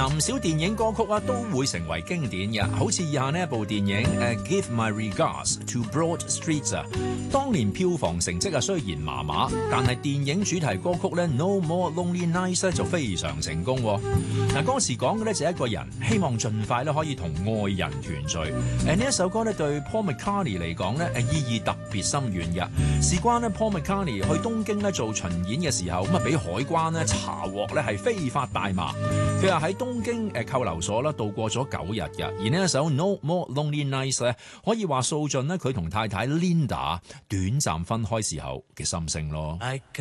唔少電影歌曲都會成為經典嘅，好似以下呢一部電影Give My Regards to Broad Street 當年票房成績雖然麻麻，但係電影主題歌曲 No More Lonely Nights 就非常成功。歌詞講嘅就係一個人希望盡快可以同愛人團聚。呢一首歌對 Paul McCartney 嚟講意義特別深遠嘅。事關Paul McCartney 去東京做巡演嘅時候，俾海關查獲係非法大麻。佢又喺東京扣留所度過咗9日嘅。而呢一首 No More Lonely Nights 可以話訴盡佢同太太 Linda 短暫分開時候嘅心聲咯。